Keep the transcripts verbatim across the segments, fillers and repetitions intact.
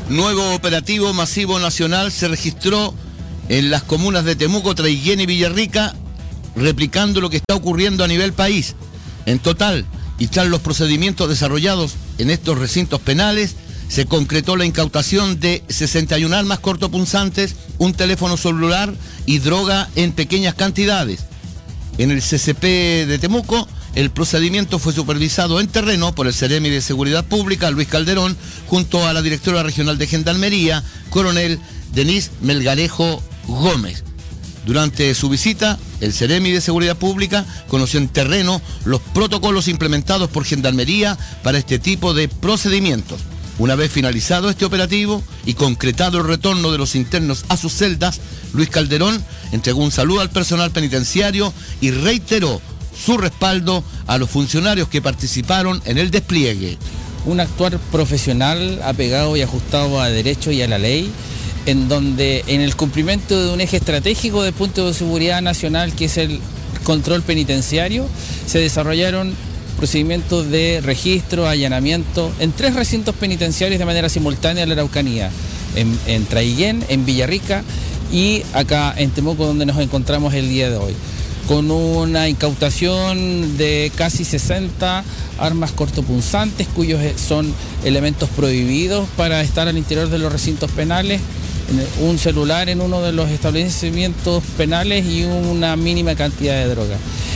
Nuevo operativo masivo nacional se registró en las comunas de Temuco, Traiguén y Villarrica, replicando lo que está ocurriendo a nivel país. En total, y tras los procedimientos desarrollados en estos recintos penales, se concretó la incautación de sesenta y una armas cortopunzantes, un teléfono celular y droga en pequeñas cantidades. En el C C P de Temuco, el procedimiento fue supervisado en terreno por el Ceremi de Seguridad Pública, Luis Calderón, junto a la directora regional de Gendarmería, coronel Denise Melgarejo Gómez. Durante su visita, el Ceremi de Seguridad Pública conoció en terreno los protocolos implementados por Gendarmería para este tipo de procedimientos. Una vez finalizado este operativo y concretado el retorno de los internos a sus celdas, Luis Calderón entregó un saludo al personal penitenciario y reiteró su respaldo a los funcionarios que participaron en el despliegue. Un actuar profesional, apegado y ajustado a derecho y a la ley, en donde en el cumplimiento de un eje estratégico desde el punto de seguridad nacional, que es el control penitenciario, se desarrollaron procedimientos de registro, allanamiento en tres recintos penitenciarios de manera simultánea en la Araucanía, en, en Traiguén, en Villarrica y acá en Temuco, donde nos encontramos el día de hoy, con una incautación de casi sesenta armas cortopunzantes, cuyos son elementos prohibidos para estar al interior de los recintos penales, un celular en uno de los establecimientos penales y una mínima cantidad de droga.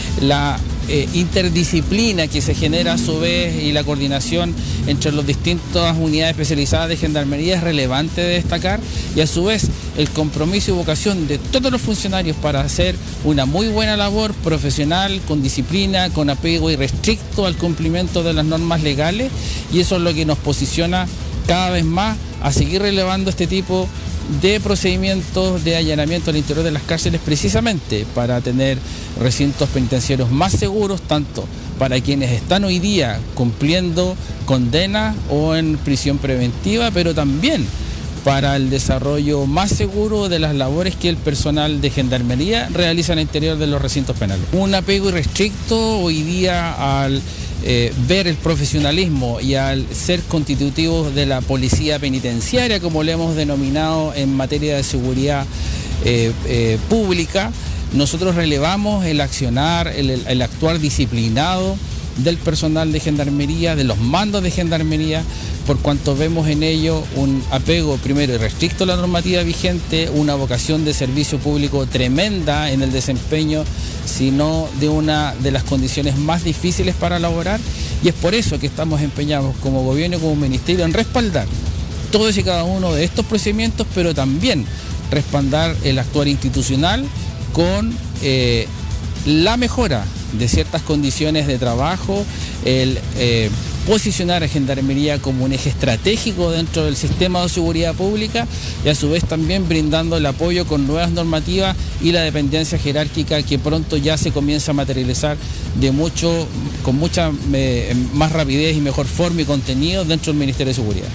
La eh, interdisciplina que se genera a su vez y la coordinación entre las distintas unidades especializadas de Gendarmería es relevante de destacar, y a su vez el compromiso y vocación de todos los funcionarios para hacer una muy buena labor profesional, con disciplina, con apego irrestricto al cumplimiento de las normas legales, y eso es lo que nos posiciona cada vez más a seguir relevando este tipo de procedimientos de allanamiento al interior de las cárceles, precisamente para tener recintos penitenciarios más seguros, tanto para quienes están hoy día cumpliendo condena o en prisión preventiva, pero también para el desarrollo más seguro de las labores que el personal de Gendarmería realiza al interior de los recintos penales. Un apego irrestricto hoy día al eh, ver el profesionalismo y al ser constitutivos de la policía penitenciaria, como le hemos denominado en materia de seguridad eh, eh, pública. Nosotros relevamos el accionar, el, el, el actuar disciplinado del personal de Gendarmería, de los mandos de Gendarmería, por cuanto vemos en ello un apego primero irrestricto a la normativa vigente, una vocación de servicio público tremenda en el desempeño, sino de una de las condiciones más difíciles para laborar, y es por eso que estamos empeñados como gobierno y como ministerio en respaldar todos y cada uno de estos procedimientos, pero también respaldar el actuar institucional con eh, la mejora de ciertas condiciones de trabajo, el eh, posicionar a Gendarmería como un eje estratégico dentro del sistema de seguridad pública, y a su vez también brindando el apoyo con nuevas normativas y la dependencia jerárquica que pronto ya se comienza a materializar de mucho, con mucha eh, más rapidez y mejor forma y contenido dentro del Ministerio de Seguridad.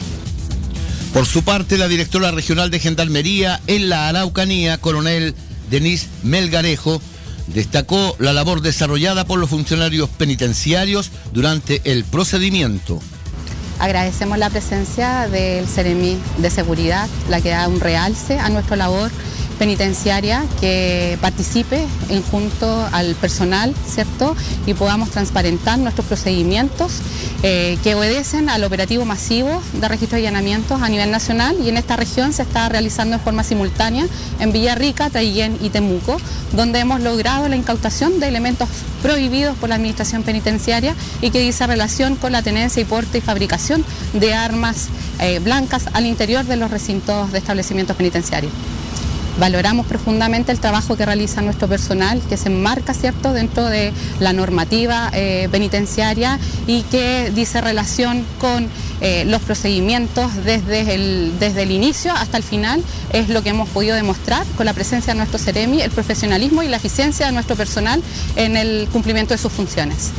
Por su parte, la directora regional de Gendarmería en la Araucanía, coronel Denise Melgarejo, destacó la labor desarrollada por los funcionarios penitenciarios durante el procedimiento. Agradecemos la presencia del Ceremi de Seguridad, la que da un realce a nuestra labor penitenciaria, que participe en junto al personal, ¿cierto? Y podamos transparentar nuestros procedimientos eh, que obedecen al operativo masivo de registro de allanamientos a nivel nacional, y en esta región se está realizando de forma simultánea en Villarrica, Traiguén y Temuco, donde hemos logrado la incautación de elementos prohibidos por la administración penitenciaria y que dice relación con la tenencia y porte y fabricación de armas eh, blancas al interior de los recintos de establecimientos penitenciarios. Valoramos profundamente el trabajo que realiza nuestro personal, que se enmarca, ¿cierto?, dentro de la normativa eh, penitenciaria y que dice relación con eh, los procedimientos desde el, desde el inicio hasta el final. Es lo que hemos podido demostrar con la presencia de nuestro Ceremi, el profesionalismo y la eficiencia de nuestro personal en el cumplimiento de sus funciones.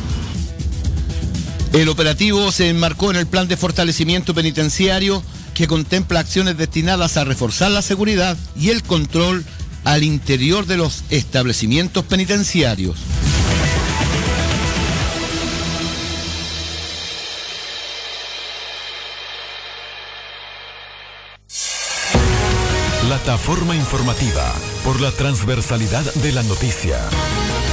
El operativo se enmarcó en el plan de fortalecimiento penitenciario, que contempla acciones destinadas a reforzar la seguridad y el control al interior de los establecimientos penitenciarios. Plataforma informativa por la transversalidad de la noticia.